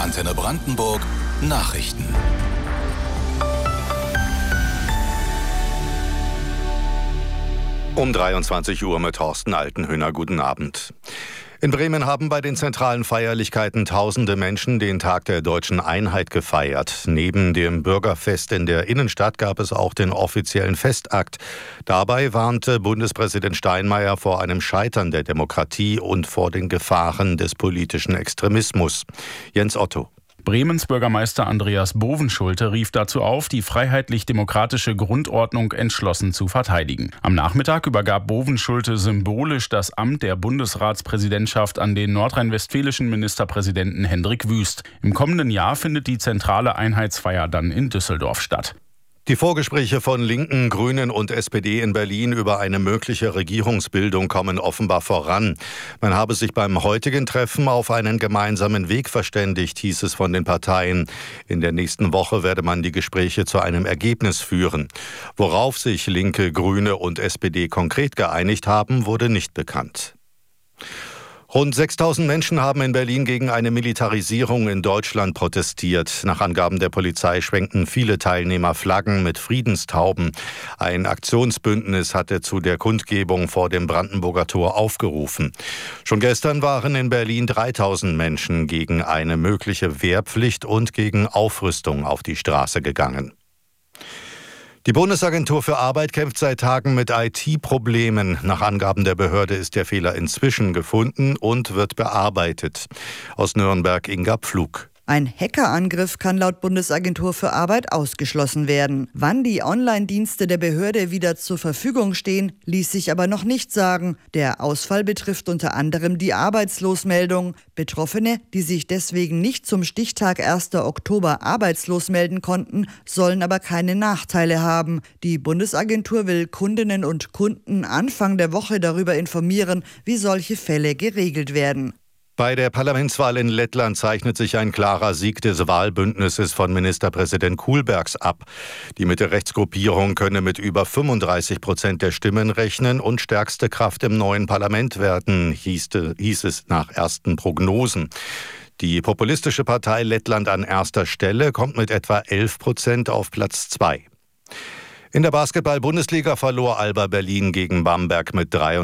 Antenne Brandenburg Nachrichten. Um 23 Uhr mit Thorsten Altenhöhner. Guten Abend. In Bremen haben bei den zentralen Feierlichkeiten tausende Menschen den Tag der deutschen Einheit gefeiert. Neben dem Bürgerfest in der Innenstadt gab es auch den offiziellen Festakt. Dabei warnte Bundespräsident Steinmeier vor einem Scheitern der Demokratie und vor den Gefahren des politischen Extremismus. Jens Otto. Bremens Bürgermeister Andreas Bovenschulte rief dazu auf, die freiheitlich-demokratische Grundordnung entschlossen zu verteidigen. Am Nachmittag übergab Bovenschulte symbolisch das Amt der Bundesratspräsidentschaft an den nordrhein-westfälischen Ministerpräsidenten Hendrik Wüst. Im kommenden Jahr findet die zentrale Einheitsfeier dann in Düsseldorf statt. Die Vorgespräche von Linken, Grünen und SPD in Berlin über eine mögliche Regierungsbildung kommen offenbar voran. Man habe sich beim heutigen Treffen auf einen gemeinsamen Weg verständigt, hieß es von den Parteien. In der nächsten Woche werde man die Gespräche zu einem Ergebnis führen. Worauf sich Linke, Grüne und SPD konkret geeinigt haben, wurde nicht bekannt. Rund 6.000 Menschen haben in Berlin gegen eine Militarisierung in Deutschland protestiert. Nach Angaben der Polizei schwenkten viele Teilnehmer Flaggen mit Friedenstauben. Ein Aktionsbündnis hatte zu der Kundgebung vor dem Brandenburger Tor aufgerufen. Schon gestern waren in Berlin 3.000 Menschen gegen eine mögliche Wehrpflicht und gegen Aufrüstung auf die Straße gegangen. Die Bundesagentur für Arbeit kämpft seit Tagen mit IT-Problemen. Nach Angaben der Behörde ist der Fehler inzwischen gefunden und wird bearbeitet. Aus Nürnberg Inga Pflug. Ein Hackerangriff kann laut Bundesagentur für Arbeit ausgeschlossen werden. Wann die Online-Dienste der Behörde wieder zur Verfügung stehen, ließ sich aber noch nicht sagen. Der Ausfall betrifft unter anderem die Arbeitslosmeldung. Betroffene, die sich deswegen nicht zum Stichtag 1. Oktober arbeitslos melden konnten, sollen aber keine Nachteile haben. Die Bundesagentur will Kundinnen und Kunden Anfang der Woche darüber informieren, wie solche Fälle geregelt werden. Bei der Parlamentswahl in Lettland zeichnet sich ein klarer Sieg des Wahlbündnisses von Ministerpräsident Kullbergs ab. Die Mitte-Rechts-Gruppierung könne mit über 35% der Stimmen rechnen und stärkste Kraft im neuen Parlament werden, hieß es nach ersten Prognosen. Die populistische Partei Lettland an erster Stelle kommt mit etwa 11% auf Platz 2. In der Basketball-Bundesliga verlor Alba Berlin gegen Bamberg mit 3